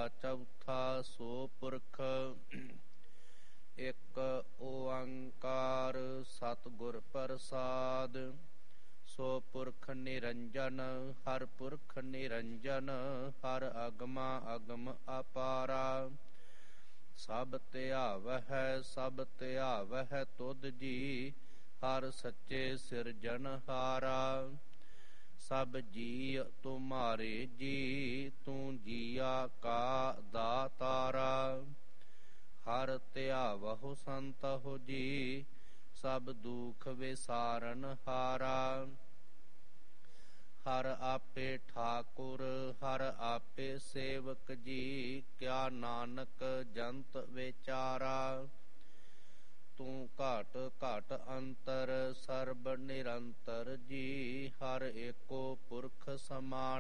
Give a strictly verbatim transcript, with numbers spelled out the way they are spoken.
ਚੌਥਾ ਸੋ ਪੁਰਖ ਇੱਕ ਓੰਕਾਰ ਸਤਿਗੁਰ ਪ੍ਰਸਾਦ। ਸੋ ਪੁਰਖ ਨਿਰੰਜਨ ਹਰ ਪੁਰਖ ਨਿਰੰਜਨ ਹਰ ਅਗਮਾ ਅਗਮ ਅਪਾਰਾ। ਸਭ ਧਿਆਵਹਿ ਸਭ ਧਿਆਵਹਿ ਤੁਧ ਜੀ ਹਰ ਸੱਚੇ ਸਿਰਜਨਹਾਰਾ। ਸਭ ਜੀ ਤੁਮਾਰੇ ਜੀ ਤੂੰ ਜੀਆ ਕਾ ਦਾਤਾਰਾ। ਹਰ ਧਿਆਵਹੁ ਸੰਤਹੁ ਜੀ ਸਭ ਦੁਖ ਵਿਸਾਰਨ ਹਾਰਾ। ਹਰ ਆਪੇ ਠਾਕੁਰ ਹਰ ਆਪੇ ਸੇਵਕ ਜੀ ਕਿਆ ਨਾਨਕ ਜੰਤ ਵਿਚਾਰਾ। ਤੂੰ ਘਟ ਘਟ ਅੰਤਰ ਸਰਬ ਨਿਰੰਤਰ ਜੀ ਹਰ ਏਕੋ ਪੁਰਖ ਸਮਾਨ।